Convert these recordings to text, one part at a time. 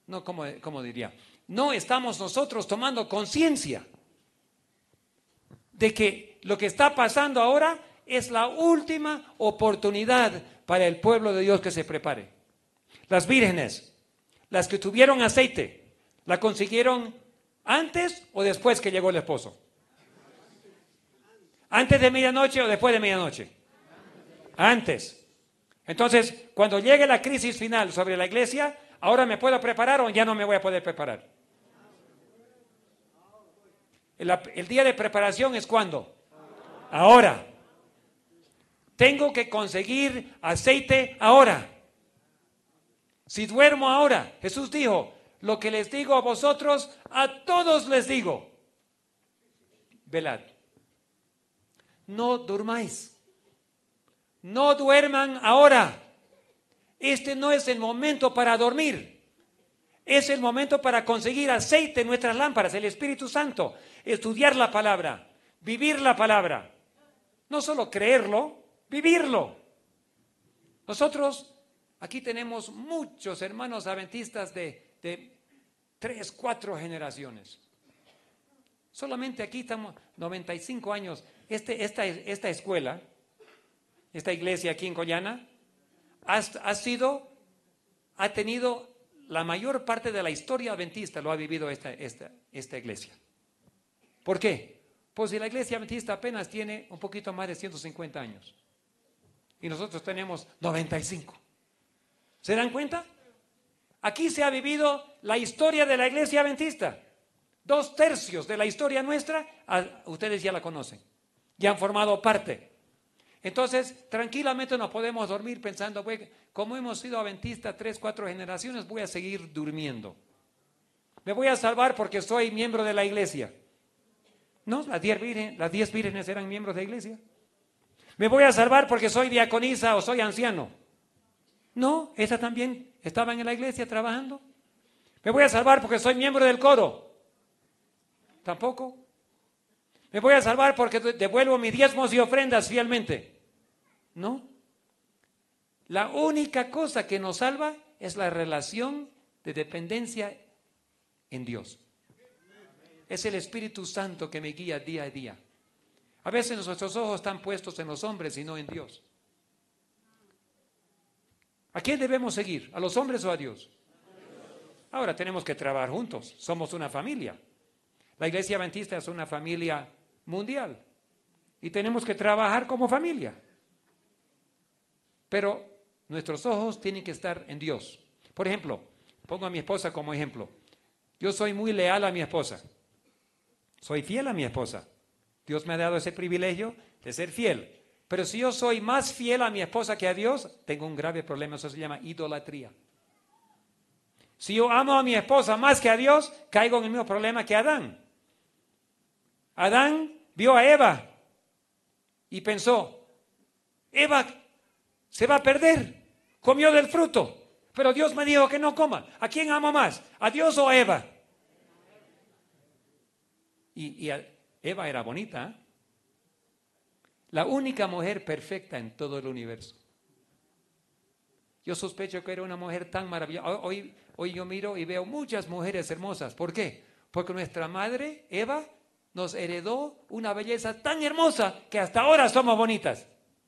no, ¿cómo diría? No estamos nosotros tomando conciencia de que lo que está pasando ahora es la última oportunidad para el pueblo de Dios que se prepare. Las vírgenes, las que tuvieron aceite, ¿la consiguieron antes o después que llegó el esposo? ¿Antes de medianoche o después de medianoche? Antes. Entonces, cuando llegue la crisis final sobre la iglesia, ¿ahora me puedo preparar o ya no me voy a poder preparar? El día de preparación es ¿cuándo? Ahora. Tengo que conseguir aceite ahora. Si duermo ahora, Jesús dijo, lo que les digo a vosotros, a todos les digo. Velad. No durmáis. No duerman ahora. Este no es el momento para dormir. Es el momento para conseguir aceite en nuestras lámparas, el Espíritu Santo. Estudiar la palabra, vivir la palabra. No solo creerlo, vivirlo. Nosotros aquí tenemos muchos hermanos adventistas de 3, 4 generaciones. Solamente aquí estamos 95 años. Esta escuela, esta iglesia aquí en Collana, ha tenido la mayor parte de la historia adventista, lo ha vivido esta iglesia. ¿Por qué? Pues si la iglesia adventista apenas tiene un poquito más de 150 años y nosotros tenemos 95. ¿Se dan cuenta? Aquí se ha vivido la historia de la iglesia adventista. 2/3 de la historia nuestra, ustedes ya la conocen, ya han formado parte. Entonces, tranquilamente nos podemos dormir pensando, como hemos sido adventistas 3, 4 generaciones, voy a seguir durmiendo. Me voy a salvar porque soy miembro de la iglesia. No, las 10 vírgenes eran miembros de la iglesia. Me voy a salvar porque soy diaconisa o soy anciano. No, esa también estaban en la iglesia trabajando. Me voy a salvar porque soy miembro del coro. Tampoco. Me voy a salvar porque devuelvo mis diezmos y ofrendas fielmente. No. La única cosa que nos salva es la relación de dependencia en Dios. Es el Espíritu Santo que me guía día a día. A veces nuestros ojos están puestos en los hombres y no en Dios. ¿A quién debemos seguir? ¿A los hombres o a Dios? Ahora tenemos que trabajar juntos. Somos una familia. La iglesia adventista es una familia mundial. Y tenemos que trabajar como familia. Pero nuestros ojos tienen que estar en Dios. Por ejemplo, pongo a mi esposa como ejemplo. Yo soy muy leal a mi esposa. Soy fiel a mi esposa. Dios me ha dado ese privilegio de ser fiel. Pero si yo soy más fiel a mi esposa que a Dios, tengo un grave problema. Eso se llama idolatría. Si yo amo a mi esposa más que a Dios, caigo en el mismo problema que Adán. Adán vio a Eva y pensó, Eva se va a perder. Comió del fruto. Pero Dios me dijo que no coma. ¿A quién amo más? ¿A Dios o a Eva? Y Eva era bonita, ¿eh? La única mujer perfecta en todo el universo. Yo sospecho que era una mujer tan maravillosa. Hoy yo miro y veo muchas mujeres hermosas. ¿Por qué? Porque nuestra madre, Eva, nos heredó una belleza tan hermosa que hasta ahora somos bonitas.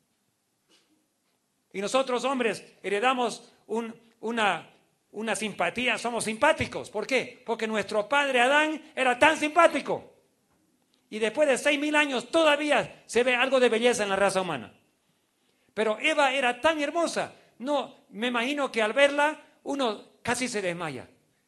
Y nosotros hombres heredamos una simpatía, somos simpáticos. ¿Por qué? Porque nuestro padre Adán era tan simpático. Y después de 6,000 años todavía se ve algo de belleza en la raza humana. Pero Eva era tan hermosa. No, me imagino que al verla uno casi se desmaya.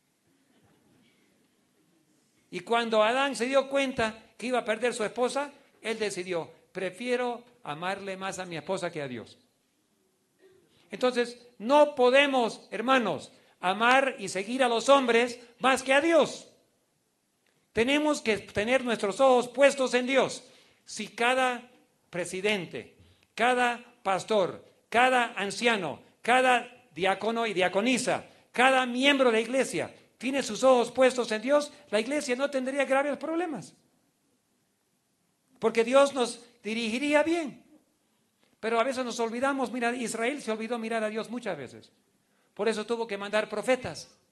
Y cuando Adán se dio cuenta que iba a perder su esposa, él decidió, prefiero amarle más a mi esposa que a Dios. Entonces, no podemos, hermanos, amar y seguir a los hombres más que a Dios. Tenemos que tener nuestros ojos puestos en Dios. Si cada presidente, cada pastor, cada anciano, cada diácono y diaconisa, cada miembro de la iglesia tiene sus ojos puestos en Dios, la iglesia no tendría graves problemas. Porque Dios nos dirigiría bien. Pero a veces nos olvidamos mirar, Israel se olvidó mirar a Dios muchas veces. Por eso tuvo que mandar profetas.